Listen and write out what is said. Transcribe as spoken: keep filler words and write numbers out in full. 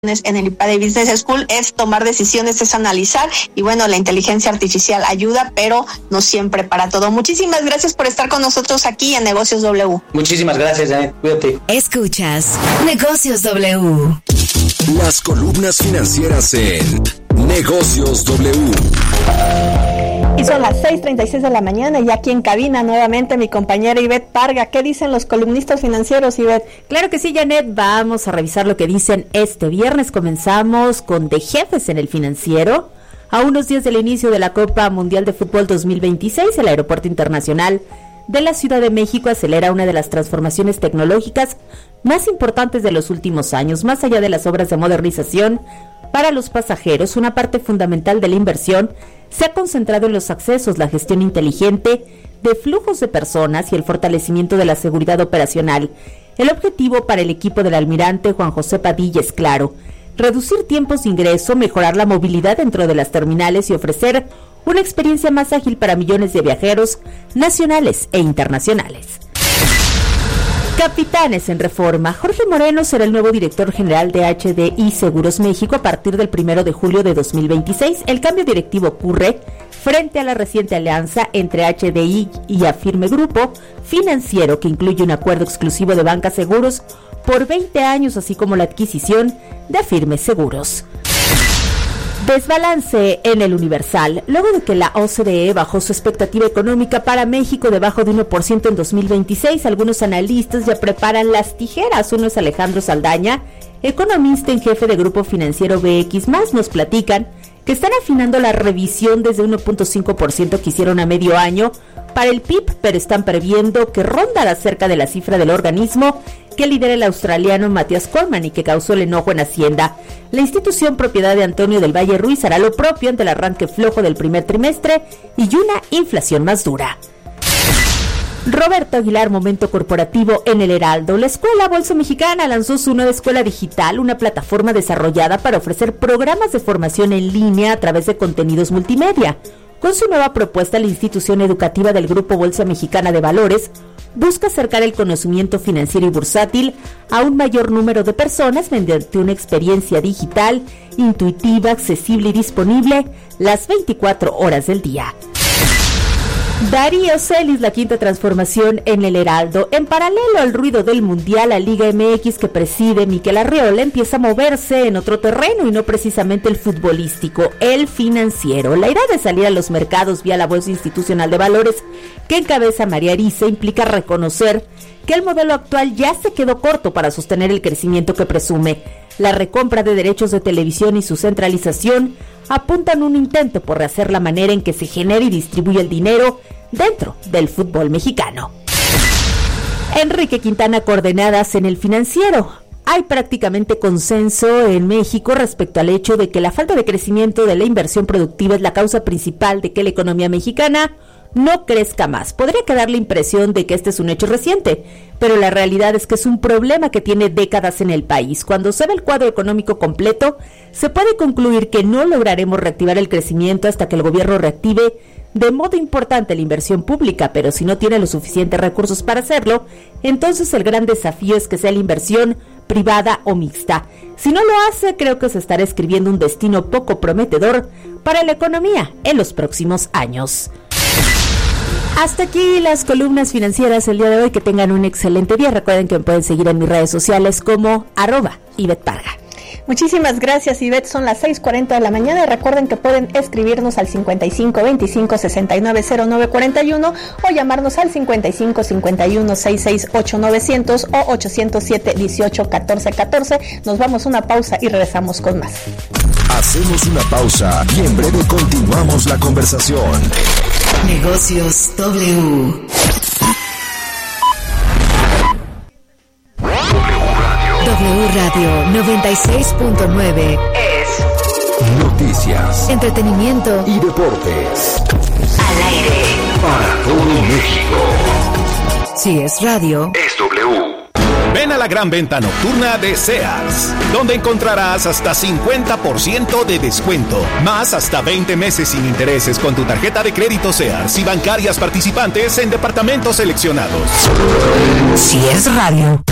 en el IPADE Business School es tomar decisiones, es analizar, y bueno, la inteligencia artificial ayuda, pero no siempre para todo. Muchísimas gracias por estar con nosotros aquí en Negocios W. Muchísimas gracias, Janet. Cuídate. Escuchas Negocios W. Las columnas financieras en Negocios W. Y son las seis treinta y seis de la mañana y aquí en cabina nuevamente mi compañera Ivette Parga. ¿Qué dicen los columnistas financieros, Ivette? Claro que sí, Janet. Vamos a revisar lo que dicen este viernes. Comenzamos con De Jefes en el Financiero. A unos días del inicio de la Copa Mundial de Fútbol dos mil veintiséis, el Aeropuerto Internacional de la Ciudad de México acelera una de las transformaciones tecnológicas más importantes de los últimos años. Más allá de las obras de modernización para los pasajeros, una parte fundamental de la inversión se ha concentrado en los accesos, la gestión inteligente de flujos de personas y el fortalecimiento de la seguridad operacional. El objetivo para el equipo del almirante Juan José Padilla es claro: reducir tiempos de ingreso, mejorar la movilidad dentro de las terminales y ofrecer una experiencia más ágil para millones de viajeros nacionales e internacionales. Capitanes en reforma. Jorge Moreno será el nuevo director general de H D I Seguros México a partir del primero de julio de dos mil veintiséis. El cambio directivo ocurre frente a la reciente alianza entre H D I y Afirme Grupo Financiero, que incluye un acuerdo exclusivo de banca seguros por veinte años, así como la adquisición de Afirme Seguros. Desbalance en el Universal. Luego de que la O C D E bajó su expectativa económica para México debajo de uno por ciento en dos mil veintiséis, algunos analistas ya preparan las tijeras. Uno es Alejandro Saldaña, economista en jefe de Grupo Financiero B X más, nos platican que están afinando la revisión desde uno punto cinco por ciento que hicieron a medio año para el P I B, pero están previendo que rondará cerca de la cifra del organismo que lidera el australiano Matías Corman y que causó el enojo en Hacienda. La institución, propiedad de Antonio del Valle Ruiz, hará lo propio ante el arranque flojo del primer trimestre y una inflación más dura. Roberto Aguilar, momento corporativo en el Heraldo. La Escuela Bolsa Mexicana lanzó su nueva escuela digital, una plataforma desarrollada para ofrecer programas de formación en línea a través de contenidos multimedia. Con su nueva propuesta, la institución educativa del Grupo Bolsa Mexicana de Valores busca acercar el conocimiento financiero y bursátil a un mayor número de personas mediante una experiencia digital, intuitiva, accesible y disponible las veinticuatro horas del día. Darío Celis, la quinta transformación en el Heraldo. En paralelo al ruido del Mundial, la Liga M X que preside Miquel Arriola empieza a moverse en otro terreno y no precisamente el futbolístico, el financiero. La idea de salir a los mercados vía la Bolsa Institucional de Valores que encabeza María Ariza implica reconocer que el modelo actual ya se quedó corto para sostener el crecimiento que presume. La recompra de derechos de televisión y su centralización apuntan un intento por rehacer la manera en que se genera y distribuye el dinero dentro del fútbol mexicano. Enrique Quintana, coordenadas en el Financiero. Hay prácticamente consenso en México respecto al hecho de que la falta de crecimiento de la inversión productiva es la causa principal de que la economía mexicana no crezca más. Podría quedar la impresión de que este es un hecho reciente, pero la realidad es que es un problema que tiene décadas en el país. Cuando se ve el cuadro económico completo, se puede concluir que no lograremos reactivar el crecimiento hasta que el gobierno reactive de modo importante la inversión pública, pero si no tiene los suficientes recursos para hacerlo, entonces el gran desafío es que sea la inversión privada o mixta. Si no lo hace, creo que se estará escribiendo un destino poco prometedor para la economía en los próximos años. Hasta aquí las columnas financieras el día de hoy. Que tengan un excelente día. Recuerden que me pueden seguir en mis redes sociales como arroba Ivette Parga. Muchísimas gracias, Ivette. Son las seis cuarenta de la mañana y recuerden que pueden escribirnos al cincuenta y cinco veinticinco sesenta y nueve cero nueve cuarenta y uno o llamarnos al cincuenta y cinco cincuenta y uno sesenta y seis ocho novecientos o ochocientos siete dieciocho catorce catorce. Nos vamos a una pausa y regresamos con más. Hacemos una pausa y en breve continuamos la conversación. Negocios W. W Radio noventa y seis punto nueve es noticias, entretenimiento y deportes. Al aire Para todo México. Si es radio, Es W. Ven a la gran venta nocturna de Sears, donde encontrarás hasta cincuenta por ciento de descuento, más hasta veinte meses sin intereses con tu tarjeta de crédito Sears y bancarias participantes en departamentos seleccionados. si es radio.